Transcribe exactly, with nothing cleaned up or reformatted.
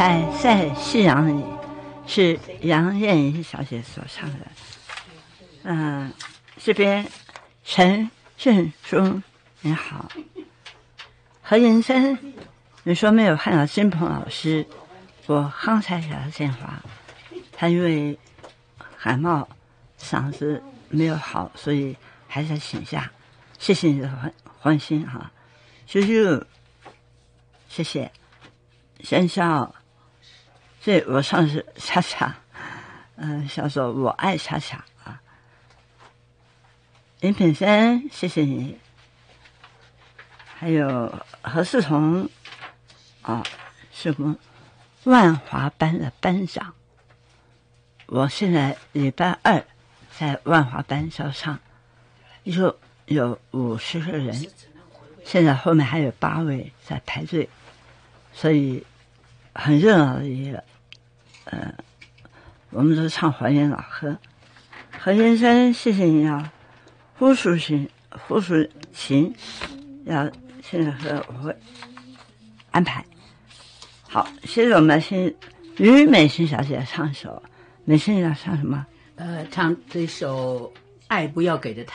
彩在夕阳里是杨燕仪小姐所唱的。嗯、呃，这边陈振书你好，何延生，你说没有看到金鹏老师，我刚才给他电话，他因为感冒嗓子没有好，所以还在请假。谢谢你的关关心哈，啾啾，谢谢。先笑，这我上次恰恰，嗯、呃，叫做我爱恰恰啊。林品生，谢谢你。还有何世彤，啊，是我们万华班的班长。我现在礼拜二在万华班教唱，就有五十个人，现在后面还有八位在排队，所以很热闹的一个，呃，我们都唱怀念老歌。何先生，谢谢你啊，胡淑琴，胡淑琴要现在和我会安排。好，接着我们先于美心小姐唱一首，美心要唱什么？ 呃，唱这首《爱不要给的太